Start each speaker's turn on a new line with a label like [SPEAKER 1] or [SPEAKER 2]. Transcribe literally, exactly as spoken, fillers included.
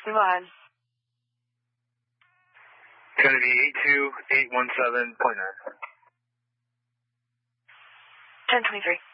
[SPEAKER 1] Go ahead.
[SPEAKER 2] It's going to be eight two eight one seven point nine.
[SPEAKER 1] ten twenty-three.